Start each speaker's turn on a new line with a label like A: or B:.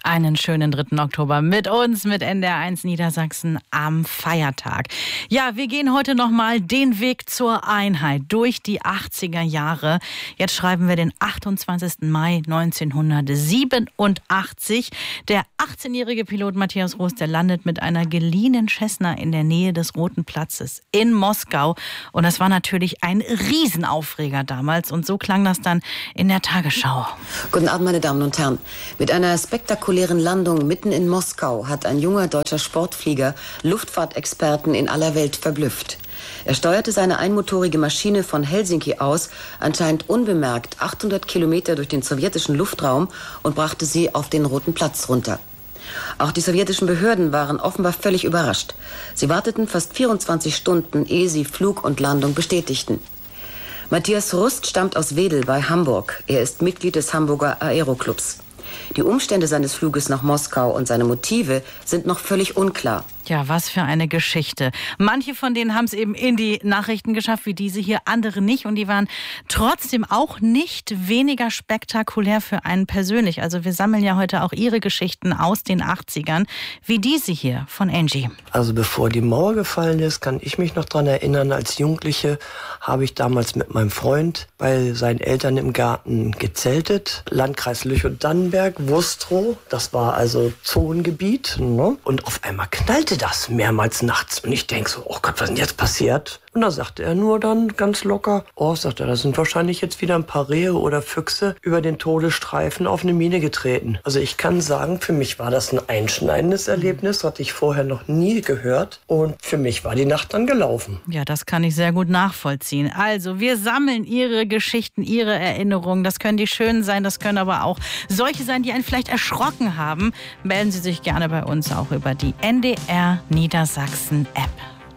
A: Einen schönen 3. Oktober mit uns, mit NDR1 Niedersachsen am Feiertag. Ja, wir gehen heute nochmal den Weg zur Einheit durch die 80er Jahre. Jetzt schreiben wir den 28. Mai 1987. Der 18-jährige Pilot Matthias Roos, der landet mit einer geliehenen Cessna in der Nähe des Roten Platzes in Moskau. Und das war natürlich ein Riesenaufreger damals. Und so klang das dann in der Tagesschau.
B: Guten Abend, meine Damen und Herren. Mit einer spektakulären Landung mitten in Moskau hat ein junger deutscher Sportflieger Luftfahrtexperten in aller Welt verblüfft. Er steuerte seine einmotorige Maschine von Helsinki aus anscheinend unbemerkt 800 Kilometer durch den sowjetischen Luftraum und brachte sie auf den Roten Platz runter. Auch die sowjetischen Behörden waren offenbar völlig überrascht. Sie warteten fast 24 Stunden, ehe sie Flug und Landung bestätigten. Matthias Rust stammt aus Wedel bei Hamburg. Er ist Mitglied des Hamburger Aeroclubs. Die Umstände seines Fluges nach Moskau und seine Motive sind noch völlig unklar.
A: Ja, was für eine Geschichte. Manche von denen haben es eben in die Nachrichten geschafft, wie diese hier, andere nicht. Und die waren trotzdem auch nicht weniger spektakulär für einen persönlich. Also wir sammeln ja heute auch Ihre Geschichten aus den 80ern, wie diese hier von Angie.
C: Also bevor die Mauer gefallen ist, kann ich mich noch daran erinnern, als Jugendliche habe ich damals mit meinem Freund bei seinen Eltern im Garten gezeltet. Landkreis Lüchow-Dannenberg, Wustrow, das war also Zonengebiet. Ne? Und auf einmal knallte das mehrmals nachts. Und ich denke so, oh Gott, was ist denn jetzt passiert? Und da sagte er nur dann ganz locker, sagt er, da sind wahrscheinlich jetzt wieder ein paar Rehe oder Füchse über den Todesstreifen auf eine Mine getreten. Also ich kann sagen, für mich war das ein einschneidendes Erlebnis, hatte ich vorher noch nie gehört. Und für mich war die Nacht dann gelaufen.
A: Ja, das kann ich sehr gut nachvollziehen. Also wir sammeln Ihre Geschichten, Ihre Erinnerungen. Das können die schönen sein, das können aber auch solche sein, die einen vielleicht erschrocken haben. Melden Sie sich gerne bei uns auch über die NDR Niedersachsen App.